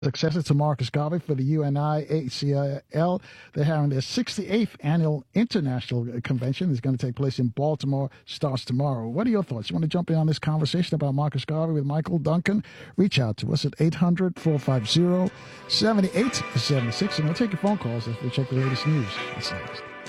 Successor to Marcus Garvey for the UNI ACL. They're having their 68th annual international convention. It's going to take place in Baltimore, starts tomorrow. What are your thoughts? You want to jump in on this conversation about Marcus Garvey with Michael Duncan? Reach out to us at 800-450-7876, and we'll take your phone calls as we check the latest news. That's next.